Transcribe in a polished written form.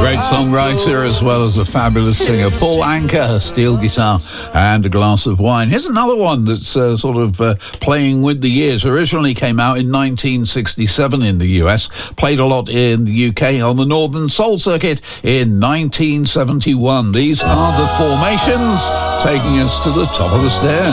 great songwriter as well as a fabulous singer. Paul Anka, steel guitar and a glass of wine. Here's another one that's playing with the years. Originally came out in 1967 in the US, played a lot in the UK on the Northern Soul Circuit in 1971. These are the Formations, taking us to the top of the stairs.